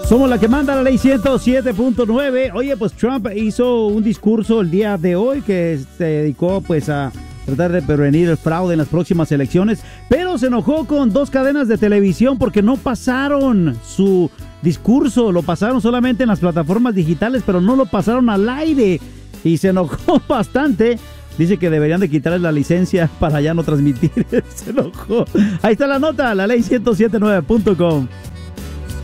Somos la que manda la ley 107.9. Oye, pues Trump hizo un discurso el día de hoy que se dedicó pues a tratar de prevenir el fraude en las próximas elecciones, pero se enojó con dos cadenas de televisión porque no pasaron su discurso, lo pasaron solamente en las plataformas digitales, pero no lo pasaron al aire y se enojó bastante. Dice que deberían de quitarles la licencia para ya no transmitir. Se enojó. Ahí está la nota, la ley 1079.com.